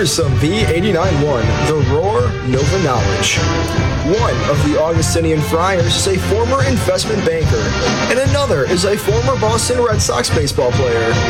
Here's some V89.1, The Roar Nova Knowledge. One of the Augustinian Friars is a former investment banker, and another is a former Boston Red Sox baseball player.